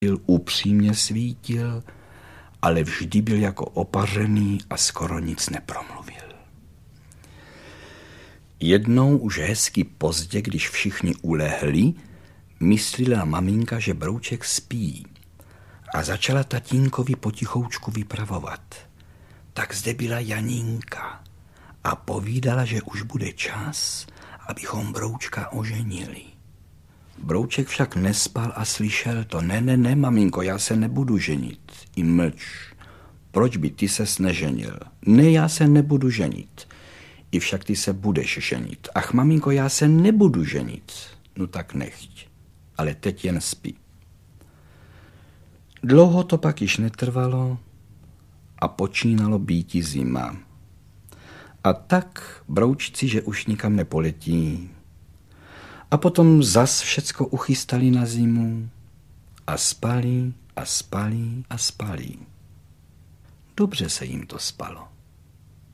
upřímně svítil, ale vždy byl jako opařený a skoro nic nepromluvil. Jednou už hezky pozdě, když všichni ulehli, myslela maminka, že Brouček spí a začala tatínkovi potichoučku vypravovat. Tak zde byla Janínka a povídala, že už bude čas, abychom Broučka oženili. Brouček však nespal a slyšel to. Ne, maminko, já se nebudu ženit. I mlč. Proč by ty ses neženil? Ne, já se nebudu ženit. I však ty se budeš ženit. Ach, maminko, já se nebudu ženit. No tak nechť. Ale teď jen spí. Dlouho to pak již netrvalo a počínalo býti zima. A tak Broučci, že už nikam nepoletí. A potom zas všecko uchystali na zimu a spali a spali a spali. Dobře se jim to spalo.